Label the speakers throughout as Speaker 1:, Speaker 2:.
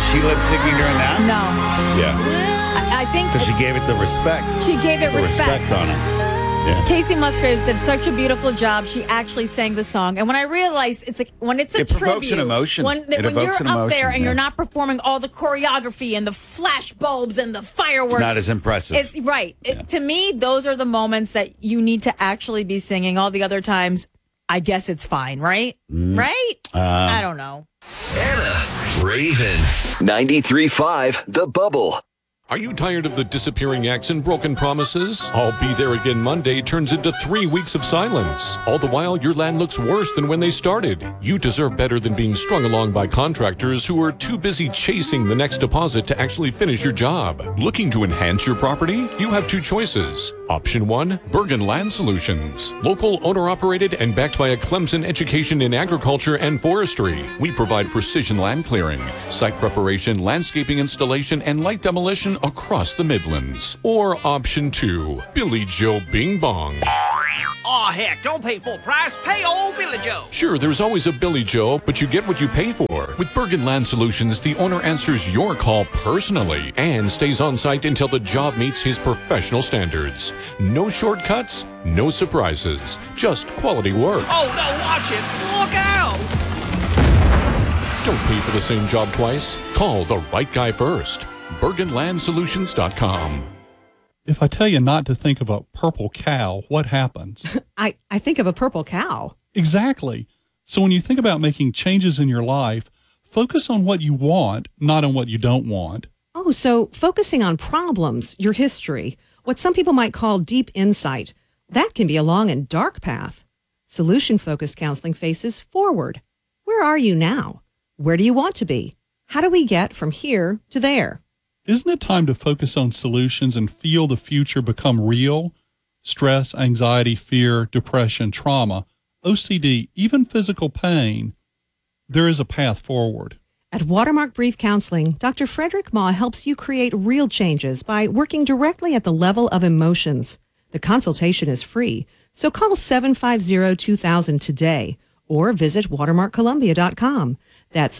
Speaker 1: she lip syncing during that?
Speaker 2: No.
Speaker 1: Yeah.
Speaker 2: I think
Speaker 1: Because she gave it the respect.
Speaker 2: she gave it
Speaker 1: The
Speaker 2: respect.
Speaker 1: respect on it. Yeah.
Speaker 2: Casey Musgraves did such a beautiful job. She actually sang the song, and when I realized it's like when it's a
Speaker 1: It provokes
Speaker 2: tribute,
Speaker 1: an emotion.
Speaker 2: when
Speaker 1: It
Speaker 2: you're
Speaker 1: evokes an
Speaker 2: up there
Speaker 1: emotion,
Speaker 2: and you're
Speaker 1: yeah.
Speaker 2: not performing all the choreography and the flash bulbs and the fireworks,
Speaker 1: It's not as impressive.
Speaker 2: It's right. To me, those are the moments that you need to actually be singing. All the other times, I guess it's fine, right? Right? I don't know.
Speaker 3: Anna Raven. 93.5 The Bubble.
Speaker 4: Are you tired of the disappearing acts and broken promises? I'll be there again Monday turns into 3 weeks of silence. All the while, your land looks worse than when they started. You deserve better than being strung along by contractors who are too busy chasing the next deposit to actually finish your job. Looking to enhance your property? You have two choices. Option 1, Bergen Land Solutions. Local, owner-operated, and backed by a Clemson education in agriculture and forestry. We provide precision land clearing, site preparation, landscaping installation, and light demolition across the Midlands. Or option 2, Billy Joe Bing Bong.
Speaker 5: Aw, heck, don't pay full price. Pay old Billy Joe.
Speaker 4: Sure, there's always a Billy Joe, but you get what you pay for. With Bergen Land Solutions, the owner answers your call personally and stays on site until the job meets his professional standards. No shortcuts, no surprises, just quality work.
Speaker 5: Oh, no, watch it. Look out.
Speaker 4: Don't pay for the same job twice. Call the right guy first. BergenLandSolutions.com.
Speaker 6: If I tell you not to think of a purple cow, what happens?
Speaker 7: I think of a purple cow.
Speaker 6: Exactly. So when you think about making changes in your life, focus on what you want, not on what you don't want.
Speaker 7: Oh, so focusing on problems, your history, what some people might call deep insight, that can be a long and dark path. Solution-focused counseling faces forward. Where are you now? Where do you want to be? How do we get from here to there?
Speaker 6: Isn't it time to focus on solutions and feel the future become real? Stress, anxiety, fear, depression, trauma, OCD, even physical pain. There is a path forward.
Speaker 7: At Watermark Brief Counseling, Dr. Frederick Ma helps you create real changes by working directly at the level of emotions. The consultation is free, so call 750-2000 today or visit watermarkcolumbia.com. That's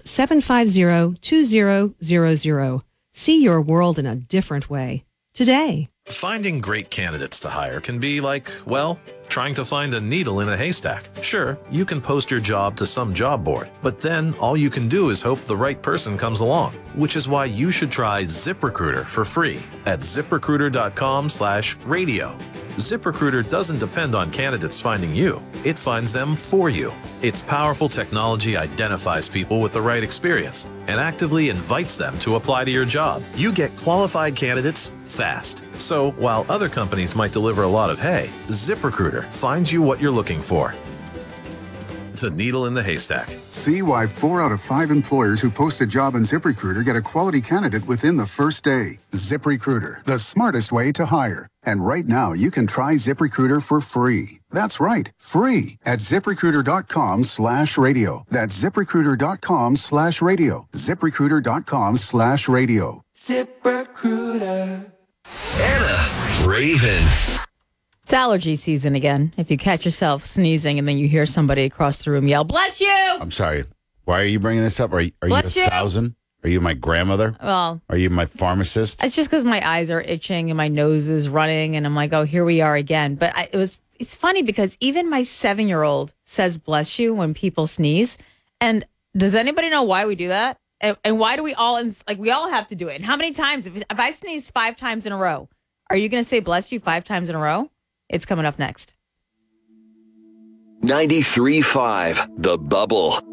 Speaker 7: 750-2000. See your world in a different way today.
Speaker 8: Finding great candidates to hire can be like, well, trying to find a needle in a haystack. Sure, you can post your job to some job board, but then all you can do is hope the right person comes along, which is why you should try ZipRecruiter for free at ZipRecruiter.com/radio. ZipRecruiter doesn't depend on candidates finding you. It finds them for you. Its powerful technology identifies people with the right experience and actively invites them to apply to your job. You get qualified candidates fast. So while other companies might deliver a lot of hay, ZipRecruiter finds you what you're looking for. The needle in the haystack.
Speaker 9: See why 4 out of 5 employers who post a job on ZipRecruiter get a quality candidate within the first day. ZipRecruiter, the smartest way to hire. And right now, you can try ZipRecruiter for free. That's right, free at ZipRecruiter.com/radio. That's ZipRecruiter.com/radio. ZipRecruiter.com/radio.
Speaker 3: ZipRecruiter. Anna Raven.
Speaker 2: It's allergy season again. If you catch yourself sneezing and then you hear somebody across the room yell, "Bless you!"
Speaker 1: I'm sorry. Why are you bringing this up? Are you
Speaker 2: Bless you.
Speaker 1: 1,000? Are you my grandmother?
Speaker 2: Well,
Speaker 1: Are you my pharmacist?
Speaker 2: it's just because my eyes are itching and my nose is running, and I'm like, "Oh, here we are again." But it's funny because even my 7-year-old says "bless you" when people sneeze. And does anybody know why we do that? And why do we all we all have to do it? And how many times? If I sneeze 5 times in a row, are you going to say "bless you" 5 times in a row? It's coming up next.
Speaker 3: 93.5 The Bubble.